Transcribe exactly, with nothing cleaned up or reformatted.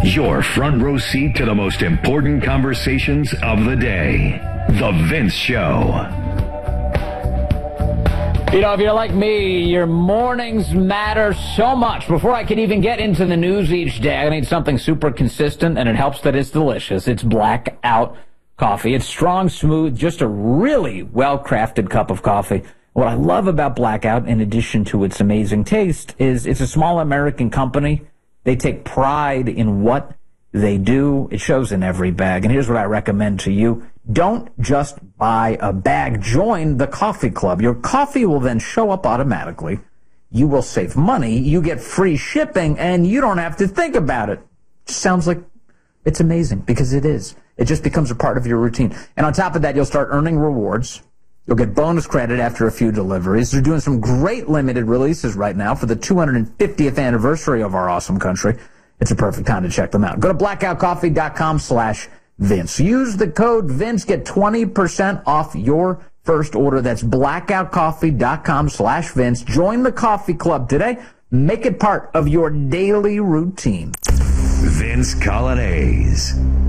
Your front row seat to the most important conversations of the day. The Vince Show. You know, if you're like me, your mornings matter so much. Before I can even get into the news each day, I need something super consistent, and it helps that it's delicious. It's Blackout coffee. It's strong, smooth, just a really well-crafted cup of coffee. What I love about Blackout, in addition to its amazing taste, is it's a small American company. They take pride in what they do. It shows in every bag. And here's what I recommend to you. Don't just buy a bag. Join the coffee club. Your coffee will then show up automatically. You will save money. You get free shipping, and you don't have to think about it. Just sounds like it's amazing, because it is. It just becomes a part of your routine. And on top of that, you'll start earning rewards. You'll get bonus credit after a few deliveries. They're doing some great limited releases right now for the two hundred fiftieth anniversary of our awesome country. It's a perfect time to check them out. Go to blackoutcoffee.com slash Vince. Use the code Vince. Get twenty percent off your first order. That's blackoutcoffee.com slash Vince. Join the coffee club today. Make it part of your daily routine. Vince Coglianese.